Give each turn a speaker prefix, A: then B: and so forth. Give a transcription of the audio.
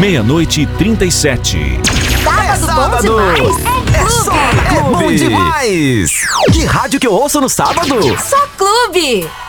A: meia-noite e 37.
B: Sábado bom demais.
C: É bom demais! Que rádio que eu ouço no sábado?
B: Só Clube.